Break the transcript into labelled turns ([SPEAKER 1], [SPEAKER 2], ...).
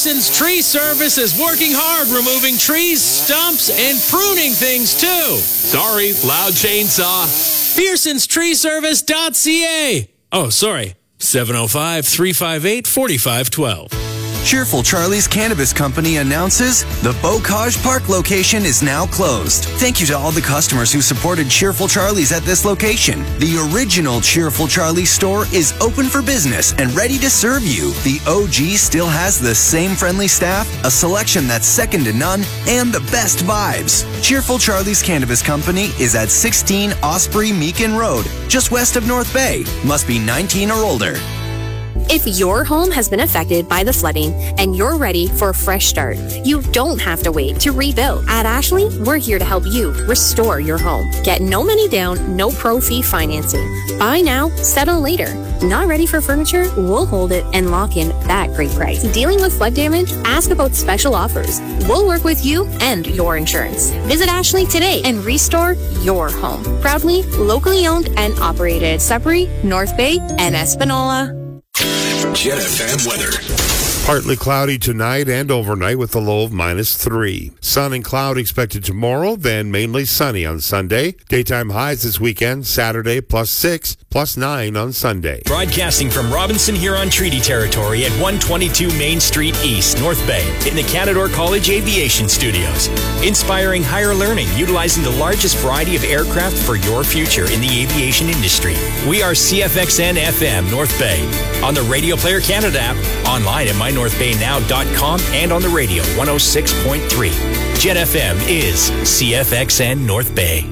[SPEAKER 1] Pearson's Tree Service is working hard removing trees, stumps, and pruning things too.
[SPEAKER 2] Sorry, loud chainsaw.
[SPEAKER 1] Pearson'sTreeService.ca. Oh, sorry. 705-358-4512.
[SPEAKER 3] Cheerful Charlie's Cannabis Company announces the Bocage Park location is now closed. Thank you to all the customers who supported Cheerful Charlie's at this location. The original Cheerful Charlie's store is open for business and ready to serve you. The OG still has the same friendly staff, a selection that's second to none, and the best vibes. Cheerful Charlie's Cannabis Company is at 16 Osprey Meakin Road, just west of North Bay. Must be 19 or older.
[SPEAKER 4] If your home has been affected by the flooding and you're ready for a fresh start, you don't have to wait to rebuild. At Ashley, we're here to help you restore your home. Get no money down, no pro fee financing. Buy now, settle later. Not ready for furniture? We'll hold it and lock in that great price. Dealing with flood damage? Ask about special offers. We'll work with you and your insurance. Visit Ashley today and restore your home. Proudly, locally owned and operated. Sudbury, North Bay, and Espanola.
[SPEAKER 5] Jet FM weather.
[SPEAKER 6] Partly cloudy tonight and overnight with a low of -3. Sun and cloud expected tomorrow, then mainly sunny on Sunday. Daytime highs this weekend, Saturday +6, +9 on Sunday.
[SPEAKER 7] Broadcasting from Robinson Huron Treaty Territory at 122 Main Street East, North Bay, in the Canadore College Aviation Studios. Inspiring higher learning, utilizing the largest variety of aircraft for your future in the aviation industry. We are CFXN FM North Bay, on the Radio Player Canada app, online at mynorthbaynow.com, and on the radio 106.3. Jet FM is CFXN North Bay.